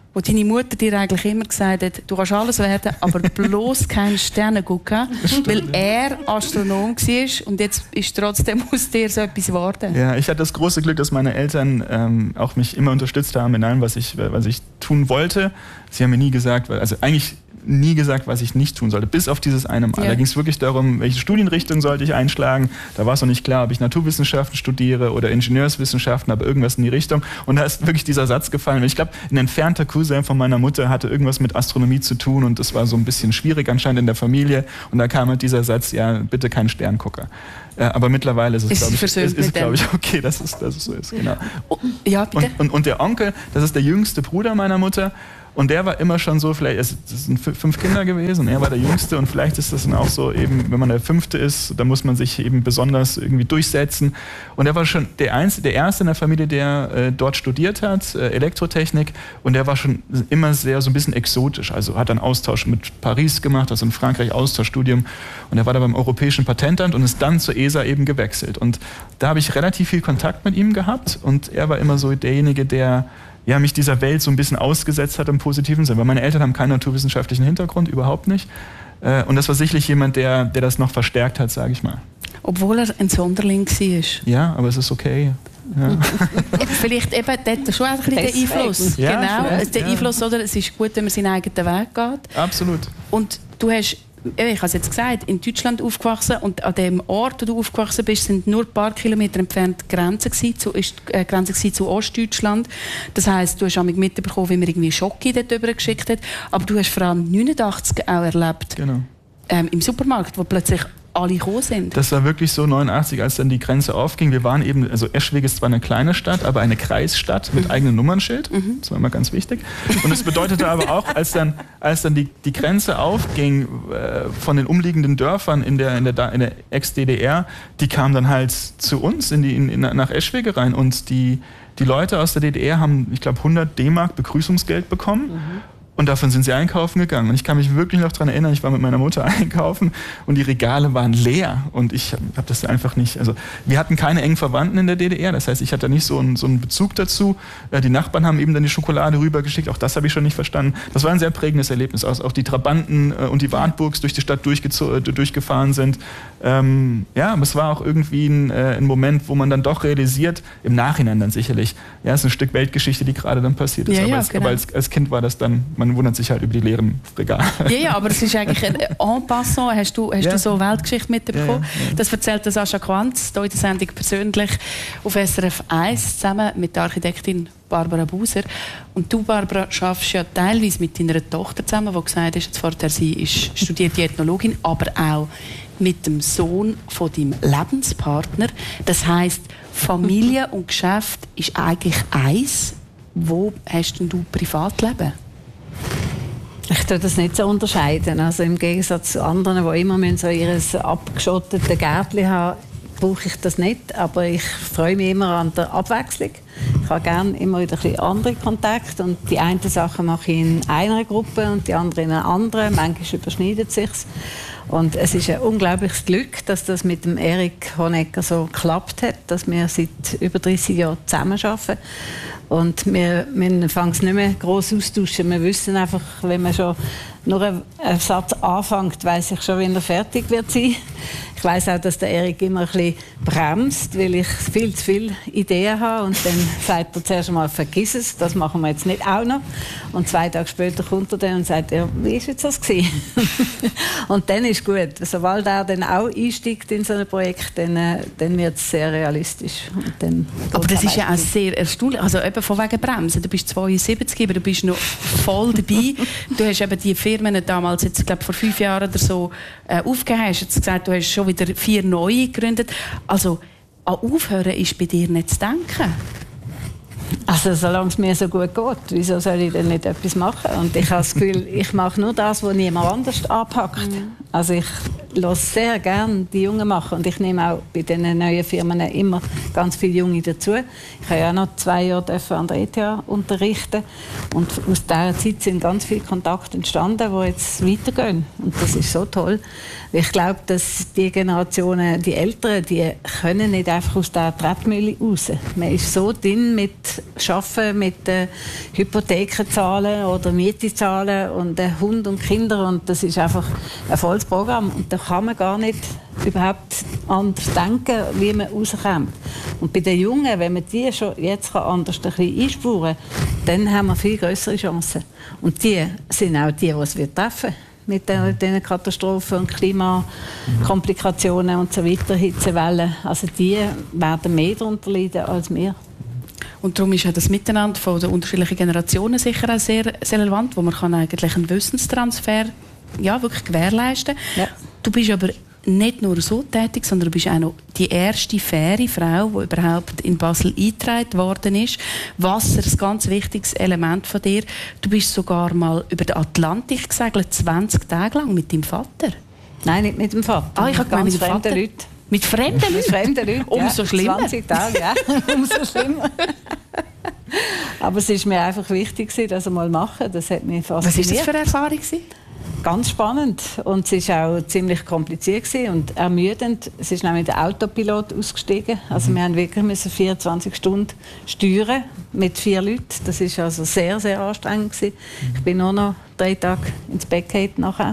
wo deine Mutter dir eigentlich immer gesagt hat, du kannst alles werden, aber bloß keine Sterne gucken, weil er Astronom war und jetzt ist trotzdem aus dir so etwas geworden.
Ja, ich hatte das große Glück, dass meine Eltern auch mich immer unterstützt haben in allem, was ich tun wollte. Sie haben mir nie gesagt, nie gesagt, was ich nicht tun sollte, bis auf dieses eine Mal. Ja. Da ging es wirklich darum, welche Studienrichtung sollte ich einschlagen. Da war es noch nicht klar, ob ich Naturwissenschaften studiere oder Ingenieurswissenschaften, aber irgendwas in die Richtung. Und da ist wirklich dieser Satz gefallen. Ich glaube, ein entfernter Cousin von meiner Mutter hatte irgendwas mit Astronomie zu tun und das war so ein bisschen schwierig anscheinend in der Familie. Und da kam halt dieser Satz, ja, bitte kein Sterngucker. Aber mittlerweile ist es, glaube ich, okay, dass es so ist. Genau.
Ja, bitte.
Und der Onkel, das ist der jüngste Bruder meiner Mutter. Und der war immer schon so, das sind 5 Kinder gewesen und er war der Jüngste und vielleicht ist das dann auch so eben, wenn man der 5. ist, dann muss man sich eben besonders irgendwie durchsetzen. Und er war schon der Erste in der Familie, der dort studiert hat, Elektrotechnik, und der war schon immer sehr so ein bisschen exotisch, also hat dann Austausch mit Paris gemacht, also in Frankreich Austauschstudium, und er war da beim Europäischen Patentamt und ist dann zur ESA eben gewechselt. Und da habe ich relativ viel Kontakt mit ihm gehabt und er war immer so derjenige, der mich dieser Welt so ein bisschen ausgesetzt hat im positiven Sinne, weil meine Eltern haben keinen naturwissenschaftlichen Hintergrund, überhaupt nicht. Und das war sicherlich jemand, der das noch verstärkt hat, sage ich mal.
Obwohl er ein Sonderling war.
Ja, aber es ist okay. Ja.
Vielleicht eben dort schon ein bisschen der Einfluss.
Ja,
genau, der Einfluss, oder? Es ist gut, wenn man seinen eigenen Weg geht.
Absolut.
Und du hast, ich habe es jetzt gesagt, in Deutschland aufgewachsen und an dem Ort, wo du aufgewachsen bist, sind nur ein paar Kilometer entfernt die Grenze zu Ostdeutschland. Das heisst, du hast auch mitbekommen, wie man irgendwie Schocke dort rübergeschickt hat. Aber du hast vor allem 89 auch erlebt.
Genau.
Im Supermarkt, wo plötzlich alle gekommen sind.
Das war wirklich so 89, als dann die Grenze aufging. Wir waren eben, also Eschwege ist zwar eine kleine Stadt, aber eine Kreisstadt mit eigenem Nummernschild. Das war immer ganz wichtig. Und es bedeutete aber auch, als dann die Grenze aufging von den umliegenden Dörfern in der Ex-DDR, die kamen dann halt zu uns nach Eschwege rein. Und die Leute aus der DDR haben, ich glaube, 100 D-Mark Begrüßungsgeld bekommen. Und davon sind sie einkaufen gegangen. Und ich kann mich wirklich noch daran erinnern, ich war mit meiner Mutter einkaufen und die Regale waren leer. Und ich habe das einfach nicht, also wir hatten keine engen Verwandten in der DDR. Das heißt, ich hatte nicht so einen Bezug dazu. Die Nachbarn haben eben dann die Schokolade rübergeschickt. Auch das habe ich schon nicht verstanden. Das war ein sehr prägendes Erlebnis. Auch die Trabanten und die Wartburgs durch die Stadt durchgefahren sind. Aber es war auch irgendwie ein Moment, wo man dann doch realisiert, im Nachhinein dann sicherlich, ja, es ist ein Stück Weltgeschichte, die gerade dann passiert ist.
Ja,
aber als Kind war das dann, man wundert sich halt über die leeren Regale.
Ja, aber es ist eigentlich en passant. Hast du so Weltgeschichte mitbekommen? Ja. Das erzählt Sascha Quanz hier in der Sendung persönlich auf SRF 1 zusammen mit der Architektin Barbara Buser. Und du, Barbara, arbeitest ja teilweise mit deiner Tochter zusammen, die gesagt hat, vorher, sie ist studierte Ethnologin, aber auch mit dem Sohn von deinem Lebenspartner. Das heisst, Familie und Geschäft ist eigentlich eins. Wo hast denn du Privatleben?
Ich tue das nicht so unterscheiden. Also im Gegensatz zu anderen, die immer so ihr abgeschottete Gärtchen haben, brauche ich das nicht. Aber ich freue mich immer an der Abwechslung. Ich habe gerne immer wieder ein bisschen andere Kontakte. Und die einen Sachen mache ich in einer Gruppe und die anderen in einer anderen. Manchmal überschneidet es sich. Und es ist ein unglaubliches Glück, dass das mit dem Erik Honecker so geklappt hat, dass wir seit über 30 Jahren zusammenarbeiten. Und wir fangen es nicht mehr gross austauschen. Wir wissen einfach, wenn man schon nur einen Satz anfängt, weiss ich schon, wenn er fertig wird sein. Ich weiss auch, dass der Erik immer ein bisschen bremst, weil ich viel zu viele Ideen habe. Und dann sagt er zuerst einmal, vergiss es, das machen wir jetzt nicht auch noch. Und 2 Tage später kommt er dann und sagt, ja, wie war jetzt das gewesen? Und dann ist gut. Sobald er dann auch einsteigt in so ein Projekt, dann wird es sehr realistisch. Und dann
aber das ist ja auch sehr erstaunlich. Also eben von wegen Bremsen. Du bist 72, aber du bist noch voll dabei. Du hast eben die Firmen damals, jetzt, ich glaube, vor 5 Jahren oder so, aufgegeben. Hast jetzt gesagt, du hast schon wieder 4 neue gegründet. Also an Aufhören ist bei dir nicht zu denken.
Also solange es mir so gut geht, wieso soll ich denn nicht etwas machen? Und ich habe das Gefühl, ich mache nur das, was niemand anders anpackt. Also lasse sehr gerne die Jungen machen. Und ich nehme auch bei diesen neuen Firmen immer ganz viele Junge dazu. Ich habe ja noch 2 Jahre an der ETH unterrichten. Und aus dieser Zeit sind ganz viele Kontakte entstanden, die jetzt weitergehen. Und das ist so toll. Ich glaube, dass die Generationen, die Älteren, die können nicht einfach aus der Tretmühle raus. Man ist so drin mit Arbeiten, mit Hypotheken zahlen oder Miete zahlen und Hund und Kinder. Und das ist einfach ein volles Programm. Und da kann man gar nicht überhaupt anders denken, wie man rauskommt. Und bei den Jungen, wenn man die schon jetzt anders ein bisschen einspuren kann, dann haben wir viel größere Chancen. Und die sind auch die es treffen wird. Mit diesen Katastrophen und Klimakomplikationen und so weiter, Hitzewellen. Also die werden mehr darunter leiden als wir.
Und darum ist ja das Miteinander von den unterschiedlichen Generationen sicher auch sehr, sehr relevant, wo man kann eigentlich einen Wissenstransfer wirklich gewährleisten kann. Ja. Du bist aber nicht nur so tätig, sondern du bist auch noch die erste faire Frau, die überhaupt in Basel eingetragen worden ist. Wasser, ein ganz wichtiges Element von dir. Du bist sogar mal über den Atlantik gesegelt, 20 Tage lang mit deinem Vater.
Nein, nicht mit dem Vater.
Ich habe ganz
mit fremden Leuten.
Mit fremden Leuten?
Mit fremden Leuten,
Umso schlimmer.
20 Tage, ja. Umso schlimmer. Aber es war mir einfach wichtig, das einmal machen. Das hat mich fasziniert.
Was war das für eine Erfahrung?
Ganz spannend. Und es war auch ziemlich kompliziert und ermüdend. Es ist nämlich der Autopilot ausgestiegen. Also wir mussten 24 Stunden steuern mit 4 Leuten. Das war also sehr, sehr anstrengend. Ich bin nur noch 3 Tage ins Bett gefallen nachher.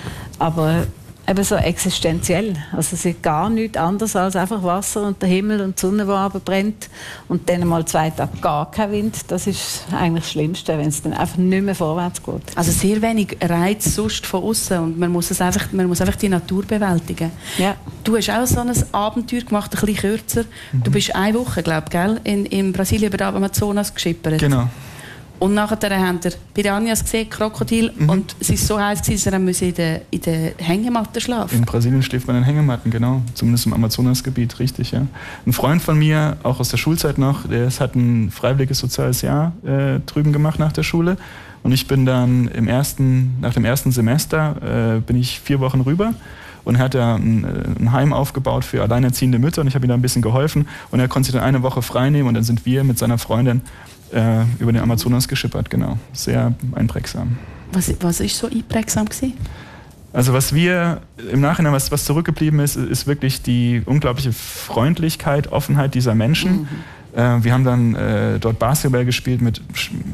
Aber eben so existenziell. Also es ist gar nichts anderes als einfach Wasser und der Himmel und die Sonne, die runterbrennt. Und dann mal 2 Tage gar kein Wind. Das ist eigentlich das Schlimmste, wenn es dann einfach nicht mehr vorwärts geht.
Also sehr wenig Reiz sonst von außen und man muss einfach die Natur bewältigen. Ja. Du hast auch so ein Abenteuer gemacht, ein bisschen kürzer. Du bist 1 Woche, glaube ich, in Brasilien über den Amazonas geschippert.
Genau.
Und nachher haben wir Piranhas gesehen, Krokodil, und es war so heiß, dass er in der Hängematte schlafen.
In Brasilien schläft man in Hängematten, genau. Zumindest im Amazonasgebiet, richtig, ja. Ein Freund von mir, auch aus der Schulzeit noch, hat ein freiwilliges soziales Jahr drüben gemacht nach der Schule. Und ich bin dann nach dem ersten Semester bin ich 4 Wochen rüber. Und er hat ja ein Heim aufgebaut für alleinerziehende Mütter und ich habe ihm da ein bisschen geholfen. Und er konnte sich dann 1 Woche frei nehmen und dann sind wir mit seiner Freundin über den Amazonas geschippert, genau. Sehr einprägsam.
Was ist so einprägsam gewesen?
Also was wir im Nachhinein, was zurückgeblieben ist, ist wirklich die unglaubliche Freundlichkeit, Offenheit dieser Menschen. Wir haben dann dort Basketball gespielt mit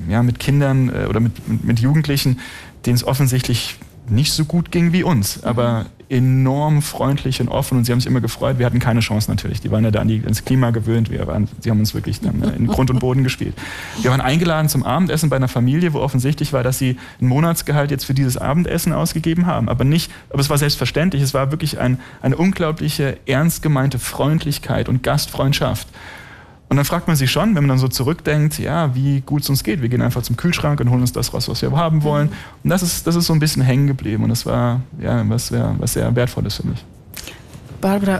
Kindern oder mit Jugendlichen, denen es offensichtlich nicht so gut ging wie uns, aber enorm freundlich und offen und sie haben sich immer gefreut. Wir hatten keine Chance natürlich. Die waren ja da ans Klima gewöhnt. Sie haben uns wirklich dann in Grund und Boden gespielt. Wir waren eingeladen zum Abendessen bei einer Familie, wo offensichtlich war, dass sie ein Monatsgehalt jetzt für dieses Abendessen ausgegeben haben. Aber es war selbstverständlich. Es war wirklich eine unglaubliche, ernst gemeinte Freundlichkeit und Gastfreundschaft. Und dann fragt man sich schon, wenn man dann so zurückdenkt, ja, wie gut es uns geht. Wir gehen einfach zum Kühlschrank und holen uns das raus, was wir haben wollen. Und das ist so ein bisschen hängen geblieben. Und das war was sehr Wertvolles für mich.
Barbara,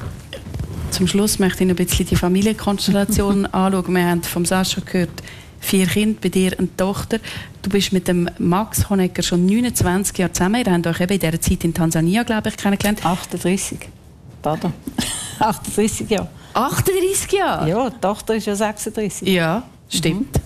zum Schluss möchte ich noch ein bisschen die Familienkonstellation anschauen. Wir haben vom Sascha gehört, 4 Kinder, bei dir eine Tochter. Du bist mit dem Max Honegger schon 29 Jahre zusammen. Ihr habt euch eben in dieser Zeit in Tansania, glaube ich, kennengelernt.
38. Pardon. 38 Jahre.
38 Jahre?
Ja, die Tochter ist ja 36.
Ja, stimmt.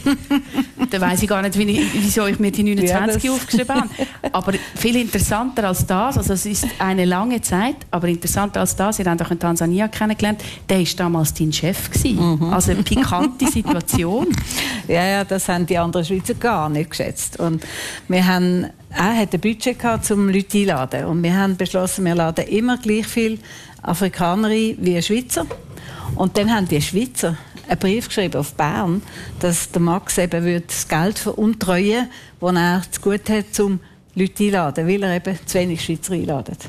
Dann weiss ich gar nicht, wieso ich mir die 29 aufgeschrieben habe. Aber viel interessanter als das, also es ist eine lange Zeit, aber interessanter als das, ihr habt auch in Tansania kennengelernt, der war damals dein Chef gewesen. Also eine pikante Situation.
Ja, das haben die anderen Schweizer gar nicht geschätzt. Und er hatte ein Budget gehabt, um Leute einzuladen. Und wir haben beschlossen, wir laden immer gleich viel Afrikaner ein wie Schweizer. Und dann haben die Schweizer einen Brief geschrieben auf Bern, dass der Max eben das Geld veruntreuen würde, das er zu gut hat, um Leute einzuladen, weil er eben zu wenig Schweizer einladet.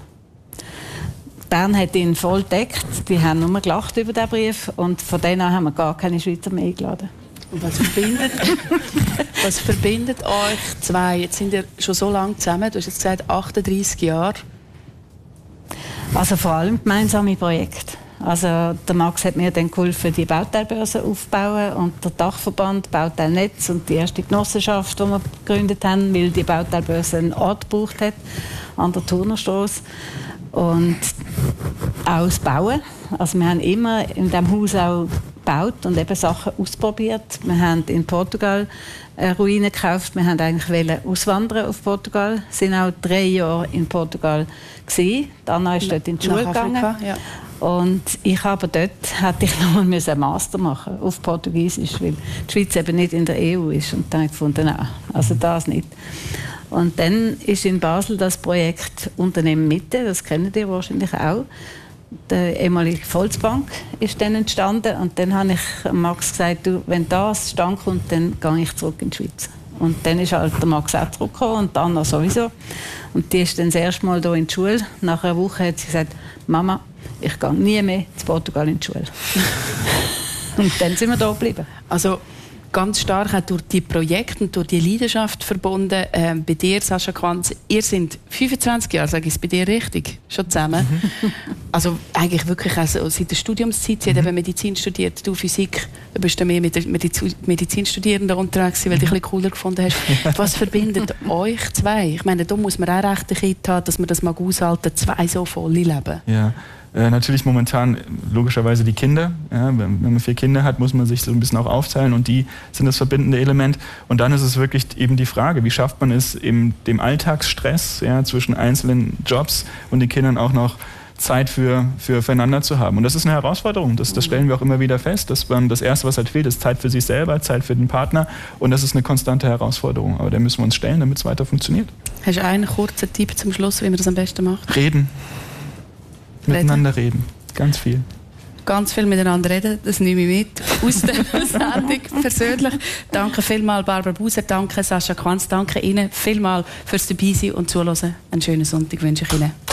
Bern hat ihn voll gedeckt, die haben nur gelacht über diesen Brief und von denen an haben wir gar keine Schweizer mehr eingeladen.
Und was verbindet euch zwei? Jetzt sind ihr schon so lange zusammen, du hast jetzt gesagt 38 Jahre.
Also vor allem gemeinsame Projekte. Also der Max hat mir dann geholfen, die Bauteilbörse aufzubauen und der Dachverband Bauteilnetz und die erste Genossenschaft, die wir gegründet haben, weil die Bauteilbörse einen Ort gebraucht hat, an der Turnerstrasse. Und auch das Bauen. Also wir haben immer in diesem Haus auch gebaut und eben Sachen ausprobiert. Wir haben in Portugal Ruinen gekauft. Wir haben eigentlich auswandern auf Portugal. Wir sind auch 3 Jahre in Portugal gewesen. Anna ist dort in die Schule gegangen. Ja. Und ich habe dort hätte ich noch mal einen Master machen auf Portugiesisch, weil die Schweiz eben nicht in der EU ist. Und dann habe ich gefunden, nein, also das nicht. Und dann ist in Basel das Projekt Unternehmen Mitte, das kennen ihr wahrscheinlich auch. Die ehemalige Volksbank ist dann entstanden und dann habe ich Max gesagt, du, wenn das zustande kommt, dann gehe ich zurück in die Schweiz. Und dann ist halt der Max auch zurückgekommen und Anna sowieso. Und die ist dann das erste Mal hier in die Schule. Nach einer Woche hat sie gesagt, Mama, ich gehe nie mehr zu Portugal in die Schule. Und dann sind wir da geblieben.
Also ganz stark auch durch die Projekte und durch die Leidenschaft verbunden. Bei dir, Sascha Quanz, ihr seid 25 Jahre, sage ich es bei dir richtig, schon zusammen. Also eigentlich wirklich also seit der Studiumszeit. Sie hat eben Medizin studiert, du Physik. Du bist dann mehr mit den Medizinstudierenden unterwegs, weil du dich ein bisschen cooler gefunden hast. Was verbindet euch zwei? Ich meine, da muss man auch recht ein Kind haben, dass man das mal aushalten, zwei so volle Leben.
Ja. Natürlich momentan logischerweise die Kinder. Ja, wenn man 4 Kinder hat, muss man sich so ein bisschen auch aufteilen und die sind das verbindende Element. Und dann ist es wirklich eben die Frage, wie schafft man es eben dem Alltagsstress zwischen einzelnen Jobs und den Kindern auch noch Zeit füreinander zu haben. Und das ist eine Herausforderung. Das stellen wir auch immer wieder fest, dass man das Erste, was halt fehlt, ist Zeit für sich selber, Zeit für den Partner. Und das ist eine konstante Herausforderung. Aber da müssen wir uns stellen, damit es weiter funktioniert.
Hast du einen kurzen Tipp zum Schluss, wie man das am besten macht?
Reden. Miteinander reden. Ganz viel.
Ganz viel miteinander reden, das nehme ich mit aus der Sendung persönlich. Danke vielmals Barbara Buser, danke Sascha Quanz, danke Ihnen vielmals fürs Dabeisein und Zuhören. Einen schönen Sonntag wünsche ich Ihnen.